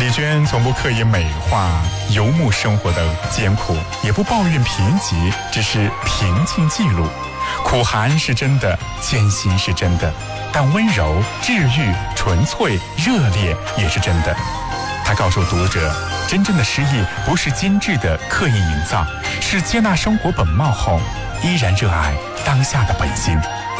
李娟从不刻意美化游牧生活的艰苦，也不抱怨贫瘠，只是平静记录。苦寒是真的，艰辛是真的，但温柔、治愈、纯粹、热烈也是真的。他告诉读者，真正的诗意不是精致的刻意营造，是接纳生活本貌后依然热爱当下的本心。